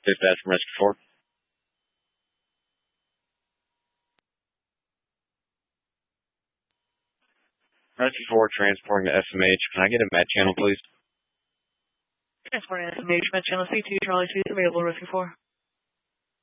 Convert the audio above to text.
Dispatch from Rescue 4. Rescue 4 transporting to SMH. Can I get a med channel, please? Transporting SMH, med channel C2, Charlie 2, available, Rescue 4.